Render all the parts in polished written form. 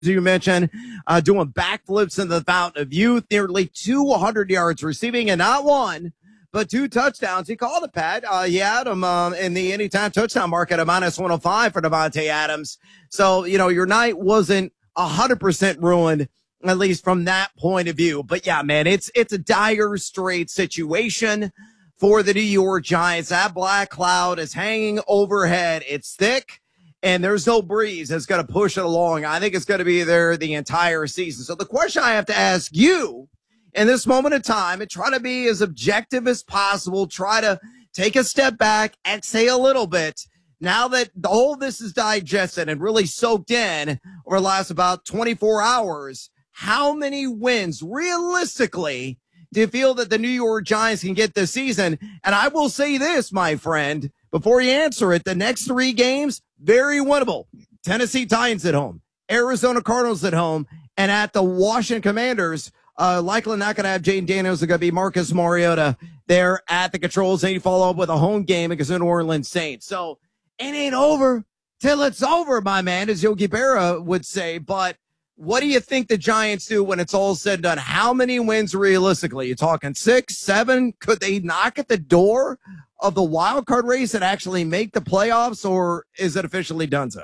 you mentioned, doing backflips in the fountain of youth, nearly 200 yards receiving, and not one, but two touchdowns. He called it, Pat. He had him in the anytime touchdown market at minus 105 for Davante Adams. So, your night wasn't 100% ruined, at least from that point of view. But yeah, man, it's a dire straight situation for the New York Giants. That black cloud is hanging overhead. It's thick, and there's no breeze that's going to push it along. I think it's going to be there the entire season. So the question I have to ask you in this moment of time, and try to be as objective as possible, try to take a step back, exhale a little bit. Now that all this is digested and really soaked in over the last about 24 hours, how many wins realistically do you feel that the New York Giants can get this season? And I will say this, my friend, before you answer it, the next three games, very winnable. Tennessee Titans at home, Arizona Cardinals at home, and at the Washington Commanders. Likely not going to have Jaden Daniels. They're going to be Marcus Mariota there at the controls. And you follow up with a home game against the New Orleans Saints. So it ain't over till it's over, my man, as Yogi Berra would say. But what do you think the Giants do when it's all said and done? How many wins realistically? You talking 6, 7? Could they knock at the door of the wild card race and actually make the playoffs, or is it officially done so?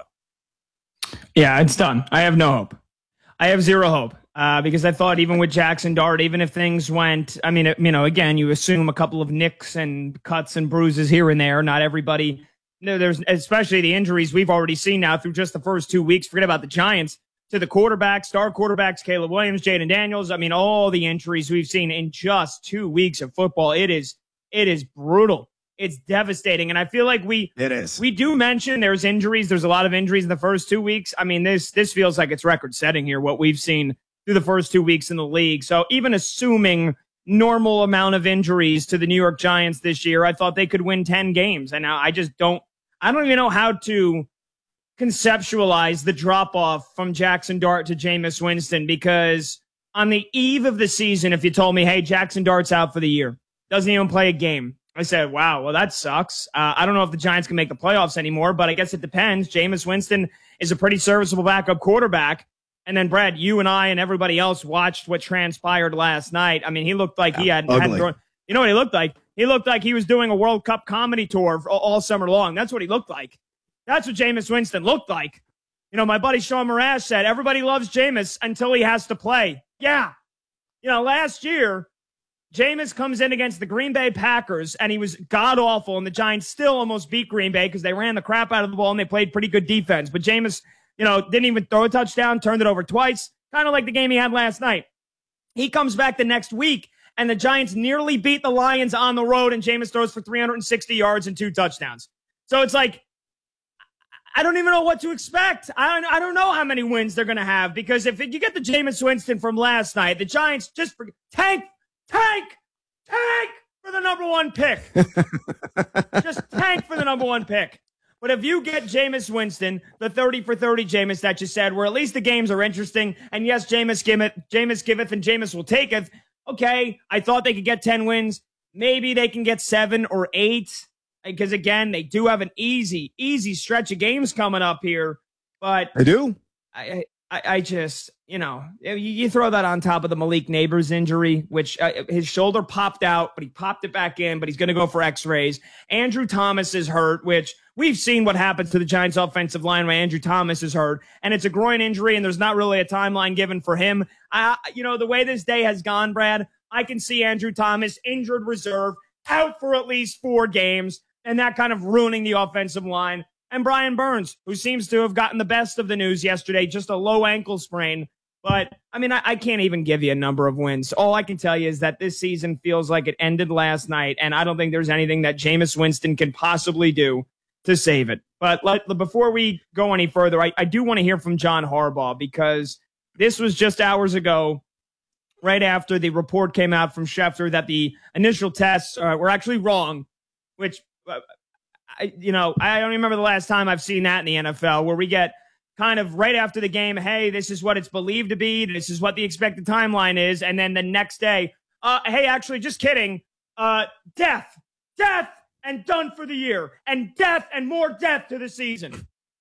Yeah, it's done. I have no hope. I have zero hope. Because I thought even with Jackson Dart, even if things went, again, you assume a couple of nicks and cuts and bruises here and there. Not everybody, there's especially the injuries we've already seen now through just the first 2 weeks. Forget about the Giants, to the quarterbacks, star quarterbacks, Caleb Williams, Jaden Daniels. All the injuries we've seen in just 2 weeks of football. It is brutal. It's devastating. And I feel like we do mention there's injuries. There's a lot of injuries in the first 2 weeks. This feels like it's record setting here, what we've seen through the first 2 weeks in the league. So even assuming normal amount of injuries to the New York Giants this year, I thought they could win 10 games. And now I don't even know how to conceptualize the drop off from Jackson Dart to Jameis Winston, because on the eve of the season, if you told me, hey, Jackson Dart's out for the year, doesn't even play a game, I said, wow, well, that sucks. I don't know if the Giants can make the playoffs anymore, but I guess it depends. Jameis Winston is a pretty serviceable backup quarterback. And then, Brad, you and I and everybody else watched what transpired last night. He looked like he hadn't thrown. You know what he looked like? He looked like he was doing a World Cup comedy tour all summer long. That's what he looked like. That's what Jameis Winston looked like. My buddy Sean Marash said, everybody loves Jameis until he has to play. Yeah. Last year, Jameis comes in against the Green Bay Packers, and he was god-awful, and the Giants still almost beat Green Bay because they ran the crap out of the ball, and they played pretty good defense. But Jameis, didn't even throw a touchdown, turned it over twice, kind of like the game he had last night. He comes back the next week, and the Giants nearly beat the Lions on the road, and Jameis throws for 360 yards and 2 touchdowns. So it's like, I don't even know what to expect. I don't know how many wins they're going to have, because if you get the Jameis Winston from last night, the Giants just tank for the number 1 pick. Just tank for the number 1 pick. But if you get Jameis Winston, the 30 for 30 Jameis that you said, where at least the games are interesting, and yes, Jameis giveth, and Jameis will taketh. Okay, I thought they could get 10 wins. Maybe they can get 7 or 8. Because, again, they do have an easy stretch of games coming up here. But they do. I just, you throw that on top of the Malik Neighbors injury, which his shoulder popped out, but he popped it back in, but he's going to go for x-rays. Andrew Thomas is hurt, which we've seen what happens to the Giants offensive line when Andrew Thomas is hurt. And it's a groin injury, and there's not really a timeline given for him. The way this day has gone, Brad, I can see Andrew Thomas, injured reserve, out for at least 4 games. And that kind of ruining the offensive line. And Brian Burns, who seems to have gotten the best of the news yesterday, just a low ankle sprain. But, I can't even give you a number of wins. All I can tell you is that this season feels like it ended last night, and I don't think there's anything that Jameis Winston can possibly do to save it. But before we go any further, I do want to hear from John Harbaugh, because this was just hours ago, right after the report came out from Schefter that the initial tests were actually wrong, which... I don't remember the last time I've seen that in the NFL, where we get kind of right after the game, hey, this is what it's believed to be, this is what the expected timeline is, and then the next day, hey, actually, just kidding, death, and done for the year, and death and more death to the season.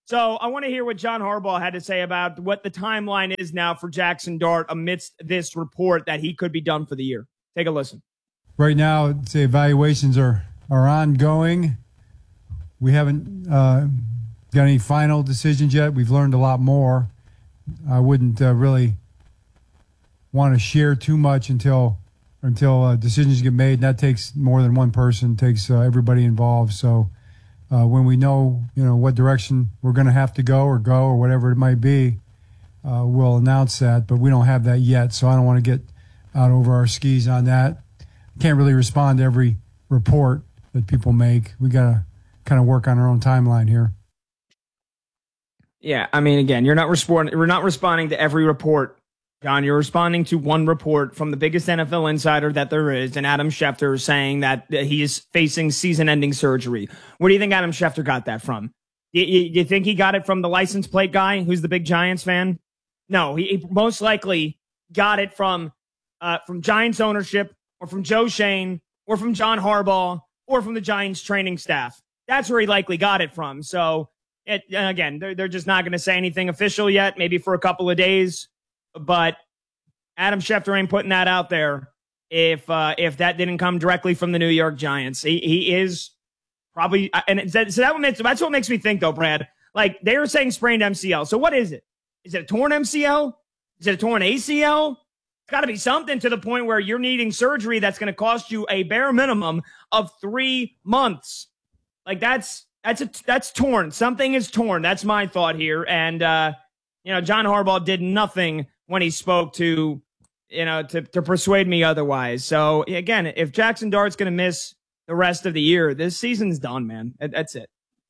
So I want to hear what John Harbaugh had to say about what the timeline is now for Jackson Dart amidst this report that he could be done for the year. Take a listen. Right now, the evaluations are ongoing. We haven't got any final decisions yet. We've learned a lot more. I wouldn't really want to share too much until decisions get made. And that takes more than one person. It takes everybody involved. So when we know, what direction we're going to have to go or whatever it might be, we'll announce that. But we don't have that yet, so I don't want to get out over our skis on that. Can't really respond to every report that people make. We got to kind of work on our own timeline here. Yeah, I mean, again, we're not responding to every report, John. You're responding to one report from the biggest NFL insider that there is, and Adam Schefter saying that he is facing season-ending surgery. Where do you think Adam Schefter got that from? You think he got it from the license plate guy who's the big Giants fan? No, he most likely got it from Giants ownership or from Joe Schoen or from John Harbaugh or from the Giants training staff. That's where he likely got it from. So, again, they're just not going to say anything official yet, maybe for a couple of days. But Adam Schefter ain't putting that out there if that didn't come directly from the New York Giants. He is probably, and so that's what makes me think, though, Brad. Like, they were saying sprained MCL. So what is it? Is it a torn MCL? Is it a torn ACL? It's got to be something to the point where you're needing surgery that's going to cost you a bare minimum of 3 months. Like, that's torn. Something is torn. That's my thought here. And, John Harbaugh did nothing when he spoke to persuade me otherwise. So, again, if Jackson Dart's going to miss the rest of the year, this season's done, man. That's it.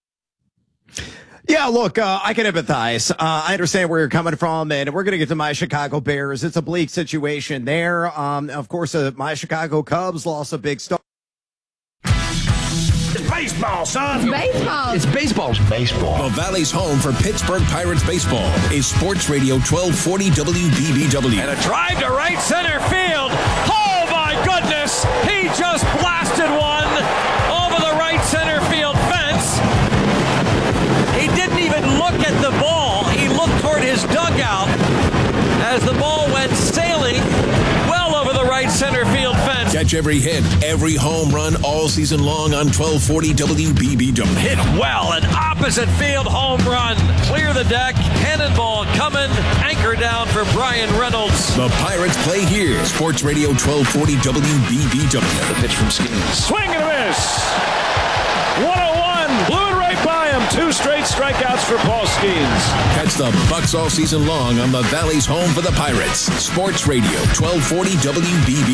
Yeah, look, I can empathize. I understand where you're coming from, and we're going to get to my Chicago Bears. It's a bleak situation there. Of course, my Chicago Cubs lost a big star. It's baseball, son. Baseball. It's baseball. It's baseball. The Valley's home for Pittsburgh Pirates baseball is Sports Radio 1240 WBBW. And a drive to right center field. Oh, my goodness. He just blasted one over the right center field fence. He didn't even look at the ball. He looked toward his dugout as the ball went sailing well over the right center field fence. Catch every hit, every home run all season long on 1240 WBBW. Hit well, an opposite field home run. Clear the deck, cannonball coming, anchor down for Brian Reynolds. The Pirates play here. Sports Radio 1240 WBBW. The pitch from Skeens. Swing and a miss. 101. Blew it right by him. 2 straight strikeouts for Paul Skeens. Catch the Bucks all season long on the Valley's home for the Pirates. Sports Radio 1240 WBBW.